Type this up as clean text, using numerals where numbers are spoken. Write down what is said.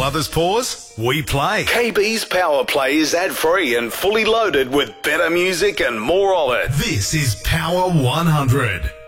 others pause, we play. KB's Power Play is ad-free and fully loaded with better music and more of it. This is Power 100.